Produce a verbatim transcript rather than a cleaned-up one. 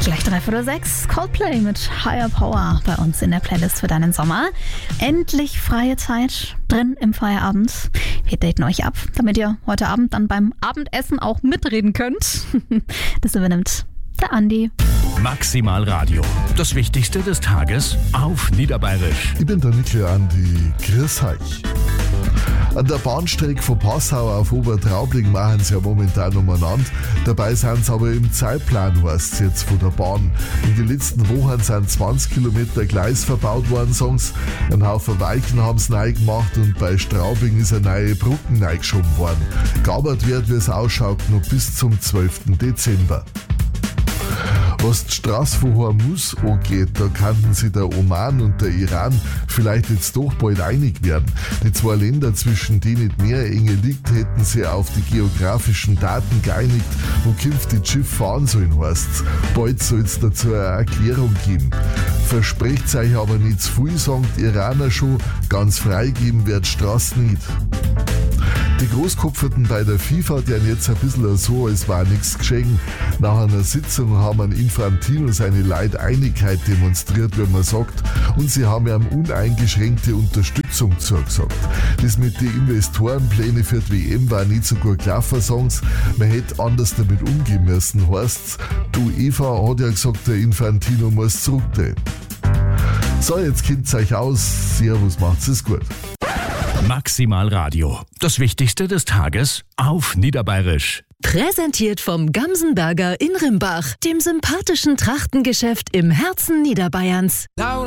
Gleich drei Viertel sechs, Coldplay mit Higher Power bei uns in der Playlist für deinen Sommer. Endlich freie Zeit drin im Feierabend. Wir daten euch ab, damit ihr heute Abend dann beim Abendessen auch mitreden könnt. Das übernimmt der Andi. Maximal Radio. Das Wichtigste des Tages auf Niederbayerisch. Ich bin der Nickel Andi. Grüß euch. An der Bahnstrecke von Passau auf Obertraubling machen sie ja momentan umeinander. Dabei sind sie aber im Zeitplan, heißt es jetzt von der Bahn. In den letzten Wochen sind zwanzig Kilometer Gleis verbaut worden, sagen sie. Ein Haufen Weichen haben sie neu gemacht und bei Straubing ist eine neue Brücke neu geschoben worden. Gearbeitet wird, wie es ausschaut, noch bis zum zwölften Dezember. Was die Straße von Hormuz angeht, da könnten sich der Oman und der Iran vielleicht jetzt doch bald einig werden. Die zwei Länder, zwischen denen die Meerenge liegt, hätten sich auf die geografischen Daten geeinigt, wo künftig das Schiff fahren sollen, heißt's. Bald soll es dazu eine Erklärung geben. Versprecht euch aber nicht zu viel, sagen die Iraner schon, ganz freigeben wird die Straße nicht. Die Großkopferten bei der FIFA, die haben jetzt ein bisschen so, als war nichts geschehen. Nach einer Sitzung haben ein Infantino seine Leid-Einigkeit demonstriert, wie man sagt, und sie haben ihm uneingeschränkte Unterstützung zugesagt. Das mit den Investorenplänen für die W M war nicht so gut gelaufen, sagen sie. Man hätte anders damit umgehen müssen, heißt's. Du Eva hat ja gesagt, der Infantino muss zurücktreten. So, jetzt kennt's euch aus. Servus, macht's es gut. Maximal Radio. Das Wichtigste des Tages auf Niederbayerisch. Präsentiert vom Gamsenberger in Rimbach, dem sympathischen Trachtengeschäft im Herzen Niederbayerns.